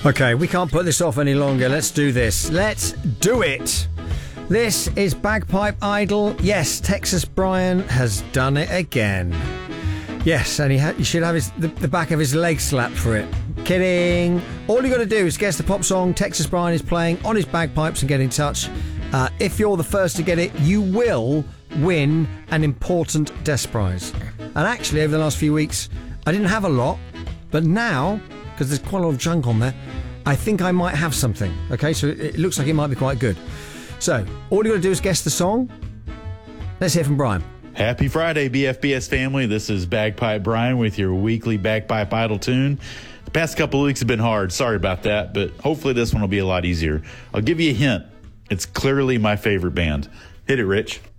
Okay, we can't put this off any longer. Let's do this. Let's do it. This is Bagpipe Idol. Yes, Texas Brian has done it again. Yes, and he should have the back of his leg slapped for it. Kidding. All you got to do is guess the pop song Texas Brian is playing on his bagpipes and get in touch. If you're the first to get it, you will win an important desk prize. And actually, over the last few weeks, I didn't have a lot, but now, because there's quite a lot of junk on there, I think I might have something. Okay, so it looks like it might be quite good. So, all you got to do is guess the song. Let's hear from Brian. Happy Friday, BFBS family. This is Bagpipe Brian with your weekly Bagpipe Idol tune. The past couple of weeks have been hard. Sorry about that, but hopefully this one will be a lot easier. I'll give you a hint. It's clearly my favorite band. Hit it, Rich.